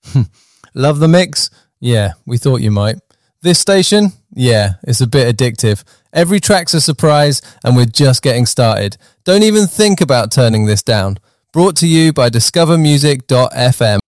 Love the mix? Yeah, we thought you might. This station? Yeah, it's a bit addictive. Every track's a surprise, and we're just getting started. Don't even think about turning this down. Brought to you by discovermusic.fm.